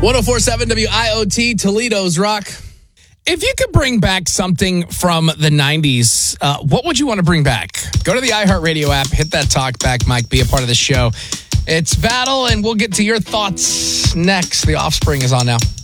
1047 WIOT, Toledo's Rock. If you could bring back something from the 90s, what would you want to bring back? Go to the iHeartRadio app, hit that talk back, Mike, be a part of the show. It's Battle, and we'll get to your thoughts next. The Offspring is on now.